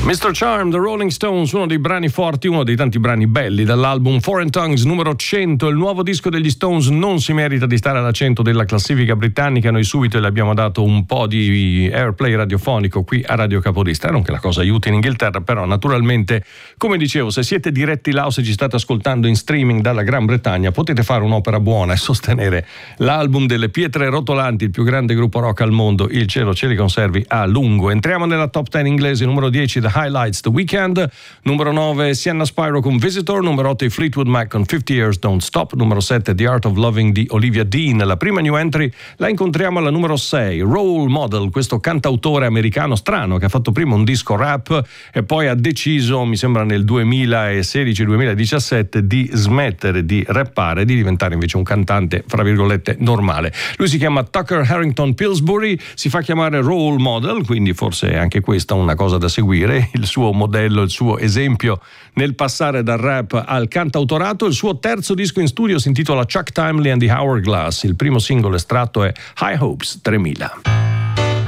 Mr. Charm, The Rolling Stones, uno dei brani forti, uno dei tanti brani belli dall'album Foreign Tongues numero 100, il nuovo disco degli Stones non si merita di stare alla 100 della classifica britannica, noi subito le abbiamo dato un po' di airplay radiofonico qui a Radio Capodistria, non che la cosa aiuti in Inghilterra, però naturalmente, come dicevo, se siete diretti là o se ci state ascoltando in streaming dalla Gran Bretagna, potete fare un'opera buona e sostenere l'album delle Pietre Rotolanti, il più grande gruppo rock al mondo, il cielo ce li conservi a lungo. Entriamo nella top 10 inglese, numero 10 The Highlights, The Weeknd, numero 9 Sienna Spyro con Visitor, numero 8 Fleetwood Mac con 50 Years Don't Stop, numero 7 The Art of Loving di Olivia Dean. La prima new entry la incontriamo alla numero 6, Role Model, questo cantautore americano strano che ha fatto prima un disco rap e poi ha deciso, mi sembra nel 2016-2017, di smettere di rappare e di diventare invece un cantante fra virgolette normale. Lui si chiama Tucker Harrington Pillsbury, si fa chiamare Role Model, quindi forse è anche questa una cosa da seguire, il suo modello, il suo esempio nel passare dal rap al cantautorato. Il suo terzo disco in studio si intitola Chuck Timely and the Hourglass, il primo singolo estratto è High Hopes 3000.